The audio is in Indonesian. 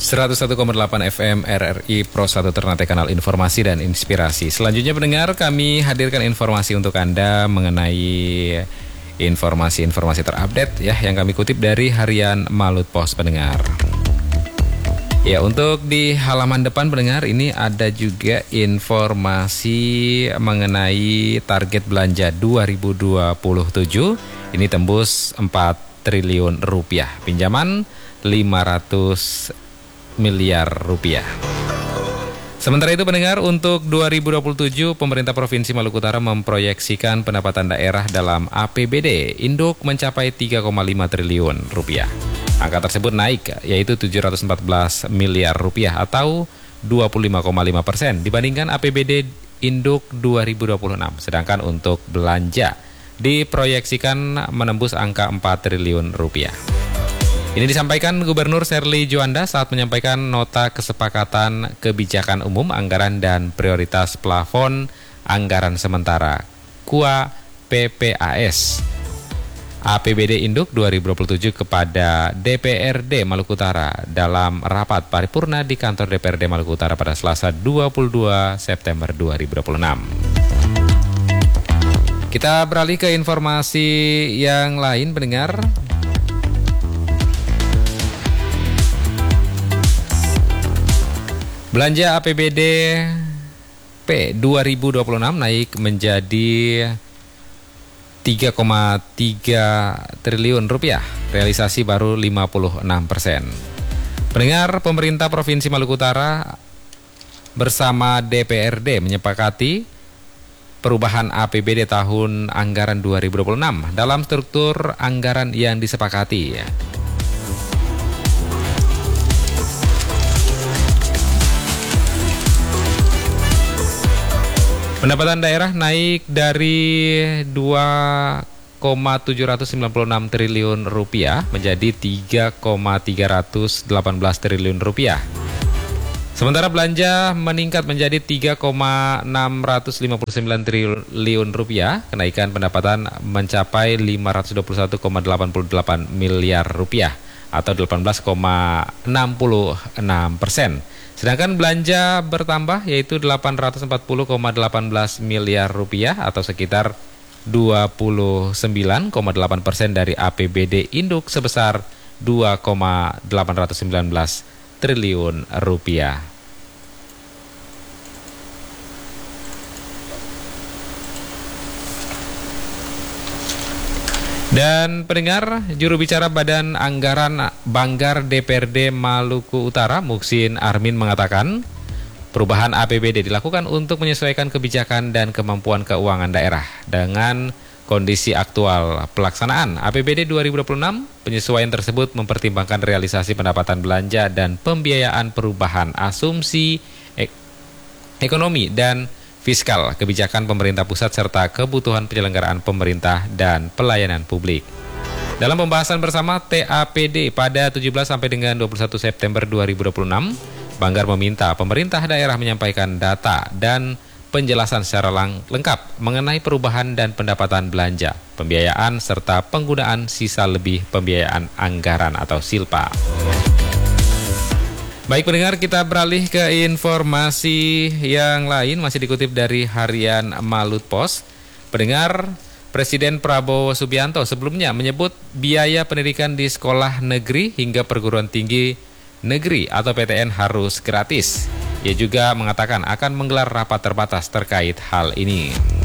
101,8 FM RRI Pro 1 Ternate, kanal informasi dan inspirasi. Selanjutnya pendengar, kami hadirkan informasi untuk Anda mengenai informasi-informasi terupdate ya yang kami kutip dari harian Malut Pos pendengar. Ya, untuk di halaman depan pendengar ini ada juga informasi mengenai target belanja 2027. Ini tembus 4 triliun rupiah. Pinjaman 500 miliar rupiah. Sementara itu pendengar, untuk 2027 pemerintah Provinsi Maluku Utara memproyeksikan pendapatan daerah dalam APBD induk mencapai 3,5 triliun rupiah. Angka tersebut naik yaitu 714 miliar rupiah atau 25,5% dibandingkan APBD induk 2026. Sedangkan untuk belanja diproyeksikan menembus angka 4 triliun rupiah. Ini disampaikan Gubernur Sherly Juanda saat menyampaikan nota kesepakatan kebijakan umum anggaran dan prioritas plafon anggaran sementara KUA PPAS APBD Induk 2027 kepada DPRD Maluku Utara dalam rapat paripurna di kantor DPRD Maluku Utara pada Selasa 22 September 2026. Kita beralih ke informasi yang lain pendengar. Belanja APBD P 2026 naik menjadi 3,3 triliun rupiah, realisasi baru 56%. Pendengar, pemerintah Provinsi Maluku Utara bersama DPRD menyepakati perubahan APBD tahun anggaran 2026 dalam struktur anggaran yang disepakati. Pendapatan daerah naik dari 2,796 triliun rupiah menjadi 3,318 triliun rupiah. Sementara belanja meningkat menjadi 3,659 triliun rupiah. Kenaikan pendapatan mencapai 521,88 miliar rupiah atau 18,66%. Sedangkan belanja bertambah yaitu 840,18 miliar rupiah atau sekitar 29,8% dari APBD induk sebesar 2,819 triliun rupiah. Dan pendengar, juru bicara Badan Anggaran Banggar DPRD Maluku Utara, Muksin Armin mengatakan, perubahan APBD dilakukan untuk menyesuaikan kebijakan dan kemampuan keuangan daerah dengan kondisi aktual pelaksanaan APBD 2026. Penyesuaian tersebut mempertimbangkan realisasi pendapatan belanja dan pembiayaan perubahan asumsi ekonomi dan fiskal, kebijakan pemerintah pusat, serta kebutuhan penyelenggaraan pemerintah dan pelayanan publik. Dalam pembahasan bersama TAPD pada 17 sampai dengan 21 September 2026, Banggar meminta pemerintah daerah menyampaikan data dan penjelasan secara lengkap mengenai perubahan dan pendapatan belanja, pembiayaan, serta penggunaan sisa lebih pembiayaan anggaran atau SILPA. Baik pendengar, kita beralih ke informasi yang lain, masih dikutip dari harian Malut Pos. Pendengar, Presiden Prabowo Subianto sebelumnya menyebut biaya pendidikan di sekolah negeri hingga perguruan tinggi negeri atau PTN harus gratis. Ia juga mengatakan akan menggelar rapat terbatas terkait hal ini.